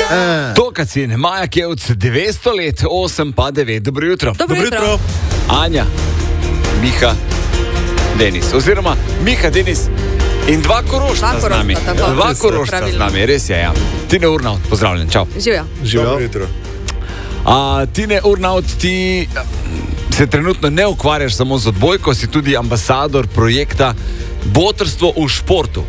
Tokacin, Maja Kevc, 200 let, 8 pa 9. Dobro jutro. Dobro jutro. Anja, Miha, Denis. Oziroma, Miha, Denis in dva Koroška z nami. Dva Koroška z nami, res je, ja. Tine Urnaut, pozdravljen, čau. Živjo. Dobro jutro. Tine Urnaut, ti se trenutno ne ukvarjaš samo z odbojko, si tudi ambasador projekta Botrstvo v športu.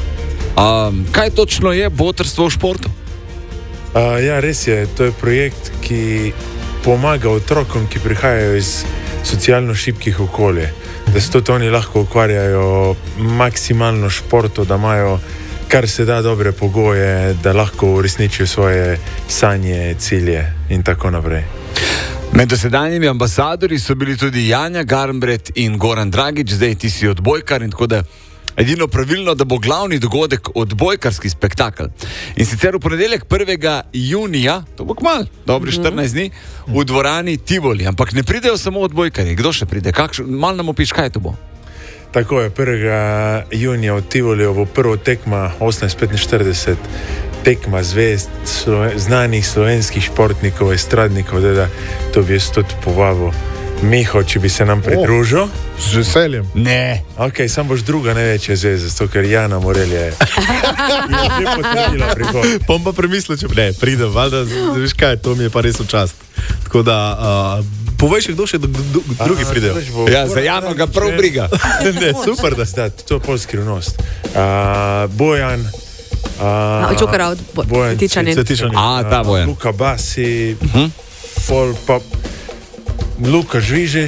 Kaj točno je Botrstvo v športu? Ja, res je. To je projekt, ki pomaga otrokom, ki prihajajo iz socialno šibkih okolij. Da se tudi oni lahko ukvarjajo maksimalno športu, da imajo kar se da dobre pogoje, da lahko uresničijo svoje sanje, cilje in tako naprej. Med dosedanjimi ambasadori so bili tudi Janja Garnbret in Goran Dragič, zdaj ti si odbojkar in tako da edino pravilno, da bo glavni dogodek odbojkarski spektakel. In sicer v ponedeljek 1. junija, to bo kmalu, dobri 14 dni, v dvorani Tivoli. Ampak ne pridejo samo odbojkarji. Kdo še pride? Malo nam opiš, kaj to bo? Tako je, 1. junija v Tivoli bo prvo tekma 18:45, tekma zvezd, znanih slovenskih športnikov, estradnikov, da to bi jaz tudi povabil. Miho, če bi se nam pridružil. Z veseljem. Ne. Ok, sam boš druga največja zvezda, zato ker Jana Morel je že potrdila prihod. Pom pa premislil, če ne, pridem, valjda, veš kaj, to mi je pa res v čast. Tako da, povej še, kdo še drugi pridejo. Ja, za Jano ga prav briga. Ne, super, da ste. To je pol skrivnost. Bojan, Čokara od Tičanin. Ta Bojan. Luka Basi, pol pa Luka Žviže.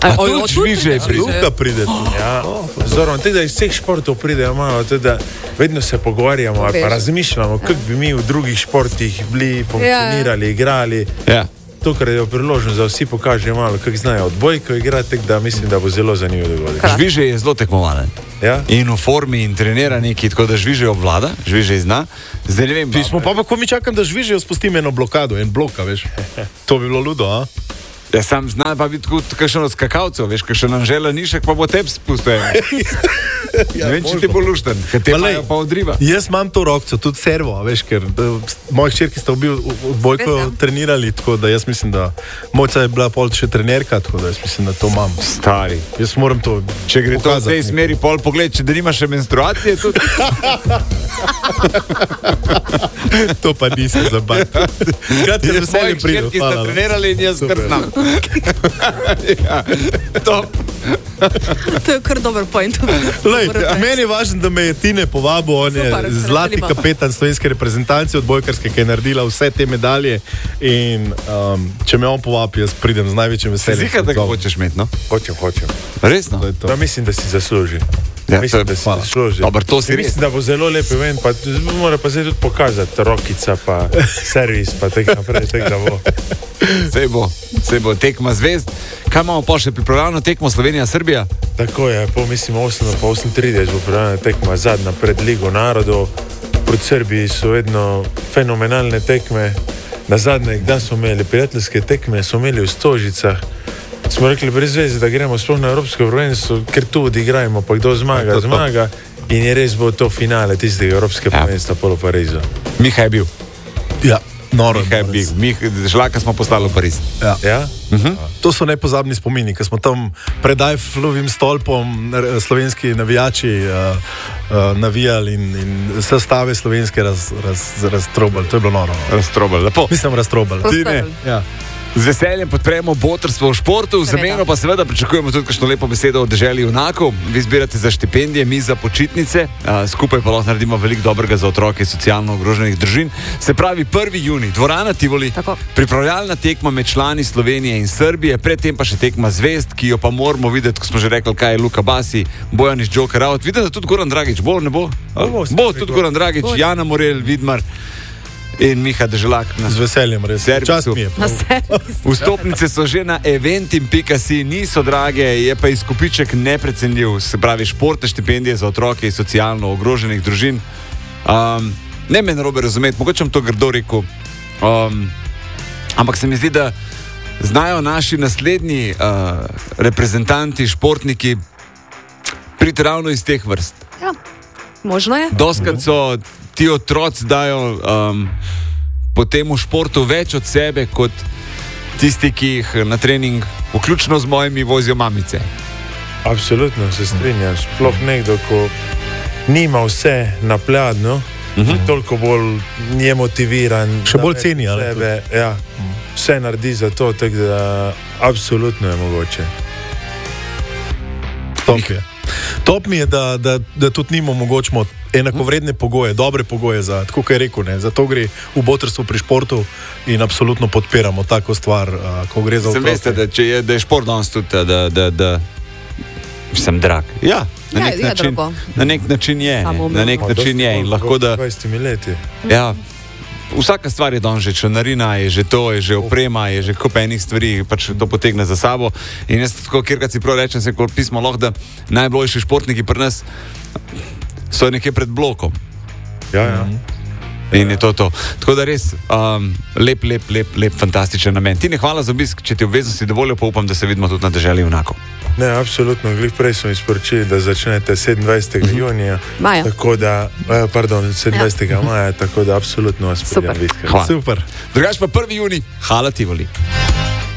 Luka pride. Ja, Zoran, teda iz vseh športov pridejo malo, teda vedno se pogovarjamo, pa razmišljamo, kako bi mi v drugih športih bili, funkcionirali, igrali. Ja. To, kar je priložnost, da vsi pokažejo malo, kako znajo odbojko igrati, tako da mislim, da bo zelo zanimivo dogodek. Žviže je zelo tekmovalen. Ja? In v formi in trenira neki, tako da Žviže obvlada, Žviže zna. Zdaj ne vem. Ti smo pa, ko mi čakam, da Žvižejo spustim eno blokado, en bloka, veš. To bi bilo ludo, a? Ja, sam zna pa biti kot kakšen od skakalcev, veš, kakšen Anžela Nišek pa bo teb spustil. Ne vem, če ti bo lušten, ker te imajo pa odriva. Jaz imam to rokco, tudi servo, veš, ker moji hčerki sta odbojko trenirali, tako da jaz mislim, da Mojca je bila pol še trenerka, tako da jaz mislim, da to imam. Stari. Jaz moram to Če gre to v tej smeri pol pogled, če da nimaš še menstruacije, tudi. To pa nisem zabavil. Kratka, z veseljem pridem. Hčerki sta trenirali in jaz kar znam. Ja, top. To je kar dober point. Meni je važno, da me je Tine povabil, on je zlati kapetan slovenske reprezentance odbojkarske, ki je naredila vse te medalje in če me on povabi, jaz pridem z največjim veseljem. Zika, da ga hočeš imeti, no? Hočem. Resno? Ja, mislim, da si zasluži. Ja, mislim, da si zasluži. Dobar, to si res. Mislim, da bo zelo lep event, pa mora pa zdaj tudi pokazati rokica, pa servis, pa tega naprej, tega bo. Sej bo tekma zvezd. Kaj imamo pa še pripravljeno tekmo Slovenija-Srbija? Tako je, mislim 8:30 bo pripravljena tekma zadnja pred Ligo narodov. Proti Srbiji so vedno fenomenalne tekme. Na zadnje, da smo imeli prijateljske tekme, smo imeli v Stožicah. Smo rekli brez veze, da gremo sploh na Evropsko prvenstvo, ker tu odigrajmo, pa kdo zmaga. In je res bo to finale tistega Evropske prvenstva polo Parizu. Miha je bil. Ja. Noro, Žlaka smo poslali v Pariz. Ja? To so nepozabni spomini, ko smo tam predaj flovim stolpom slovenski navijači navijali in vse stave slovenske raztrobali. To je bilo noro. Raztrobali, lepo. Mislim, raztrobali. Ja. Z veseljem podpremo Botrstvo v športu, v zameno pa seveda pričakujemo tudi kakšno lepo besedo od deželi junakov. Vi zbirate za štipendije, mi za počitnice, skupaj pa lahko naredimo veliko dobrega za otroke iz socialno ogroženih družin. Se pravi 1. junij, dvorana Tivoli, pripravljalna tekma med člani Slovenije in Srbije, predtem pa še tekma zvezd, ki jo pa moramo videti, ko smo že rekli, kaj je Luka Basi, Bojan iz Joker Out. Vidim, da tudi Goran Dragič, bo, ne bo? Bo tudi Goran Dragič, Jana Morel, Vidmar in Miha Deželak. Z veseljem, res. Čast mi je. Vstopnice so že na eventim.si, niso drage, je pa izkupiček neprecenljiv, se pravi športne štipendije za otroke iz socialno ogroženih družin. Ne me narobe razumeti, mogoče vam to grdo rekel, ampak se mi zdi, da znajo naši naslednji reprezentanti, športniki priti ravno iz teh vrst. Ja, možno je. Doskrat so ti otroci dajo potem v športu več od sebe, kot tisti, ki jih na trening, vključno z mojimi, vozijo mamice. Absolutno se strinjam. Sploh nekdo, ko nima vse na pladnju, toliko bolj je motiviran. Še bolj ceni, ali? Ja, vse naredi za to, tako da absolutno je mogoče. Top mi je, da tudi njim omogočimo enakovredne pogoje, dobre pogoje za, tako kot je rekel, ne, zato gre v botrstvu pri športu in absolutno podpiramo tako stvar, ko gre za otroke. Veste, da je šport danes tudi, da sem drag. Ja, na nek način je. Na nek način je. In lahko da... 20 leti. Ja, vsaka stvar je danes že članarina, je že to, je že oprema, je že kup enih stvari, pač to potegne za sabo. In jaz tako, kjerkrat si prav rečem, se kot pismo lahko, da najboljši športniki pri nas so nekje pred blokom. Ja. In je to. Tako da res lep, fantastičen namen. Tine, hvala za obisk, če ti obveznosti dovoljo, pa upam, da se vidimo tudi na deželi Junakov. Ne, absolutno. Glih prej smo izporočili, da začnete 27. junija. Maja. Tako da, 27. maja, tako da absolutno vas pridem. Hvala. Super. Drugač pa 1. juni, Hala Tivoli.